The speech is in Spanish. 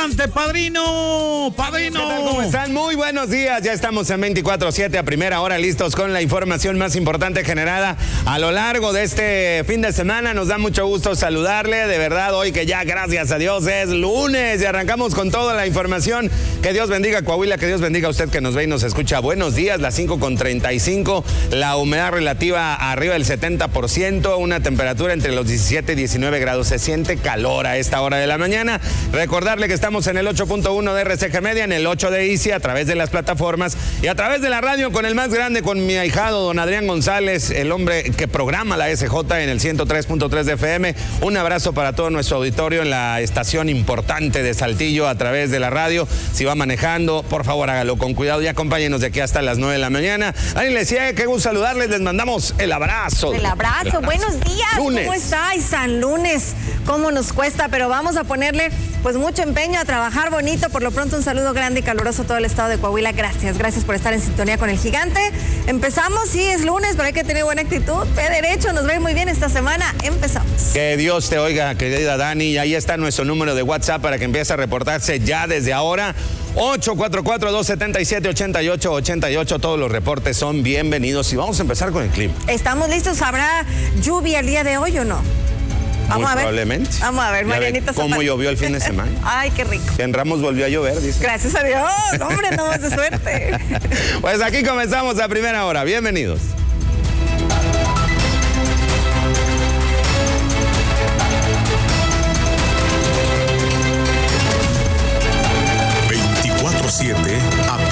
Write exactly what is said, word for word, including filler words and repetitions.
Adelante, padrino, padrino. ¿Qué tal? ¿Cómo están? Muy buenos días. Ya estamos en veinticuatro siete a primera hora, listos con la información más importante generada a lo largo de este fin de semana. Nos da mucho gusto saludarle. De verdad, hoy que ya, gracias a Dios, es lunes y arrancamos con toda la información. Que Dios bendiga Coahuila, que Dios bendiga a usted que nos ve y nos escucha. Buenos días, las cinco con treinta y cinco. La humedad relativa arriba del setenta por ciento. Una temperatura entre los diecisiete y diecinueve grados. Se siente calor a esta hora de la mañana. Recordarle que estamos en el ocho punto uno de R C G Media, en el ocho de Easy, a través de las plataformas y a través de la radio con el más grande, con mi ahijado, don Adrián González, el hombre que programa la S J en el ciento tres punto tres de F M. Un abrazo para todo nuestro auditorio en la estación importante de Saltillo a través de la radio. Si va manejando, por favor hágalo con cuidado y acompáñenos de aquí hasta las nueve de la mañana. Dani Lecia, qué gusto saludarles, les mandamos el abrazo. El abrazo, el abrazo. Buenos días, lunes. ¿Cómo estáis? San Lunes, cómo nos cuesta, pero vamos a ponerle pues mucho empeño a trabajar bonito. Por lo pronto un saludo grande y caluroso a todo el estado de Coahuila. Gracias, gracias por estar en sintonía con el gigante. Empezamos, sí, es lunes, pero hay que tener buena actitud. Ve derecho, nos va a ir muy bien esta semana. Empezamos. Que Dios te oiga, querida Dani. Y ahí está nuestro número de WhatsApp para que empiece a reportarse ya desde ahora. ocho cuatro cuatro, dos siete siete, ocho ocho ocho ocho. Todos los reportes son bienvenidos. Y vamos a empezar con el clima. ¿Estamos listos? ¿Habrá lluvia el día de hoy o no? Vamos Muy a ver. Probablemente. Vamos a ver, Marianita. ¿Cómo Zapata. Llovió el fin de semana? Ay, qué rico. En Ramos volvió a llover, dice. Gracias a Dios, hombre, no más de suerte. Pues aquí comenzamos la primera hora. Bienvenidos. veinticuatro siete a